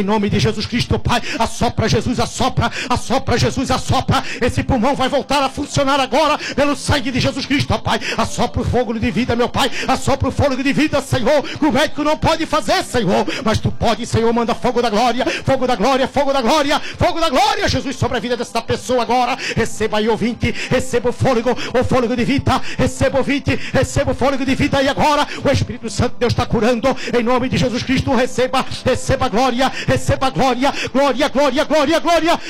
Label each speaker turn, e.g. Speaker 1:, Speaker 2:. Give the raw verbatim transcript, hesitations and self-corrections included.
Speaker 1: Em nome de Jesus Cristo, Pai, assopra Jesus, assopra, assopra Jesus, assopra. Esse pulmão vai voltar a funcionar agora pelo sangue de Jesus Cristo, Pai. Assopra o fogo de vida, meu Pai, assopra o fogo de vida, Senhor, que o médico não pode fazer, Senhor, mas Tu pode, Senhor. Manda fogo da glória, fogo da glória, fogo da glória, fogo da glória, Jesus, sobre a vida desta pessoa agora. Receba aí, ouvinte, receba o fôlego, o fôlego de vida, receba, ouvinte, receba o fôlego de vida. E agora o Espírito Santo de Deus está curando, em nome de Jesus Cristo. Receba, receba glória, receba glória, glória, glória, glória, glória.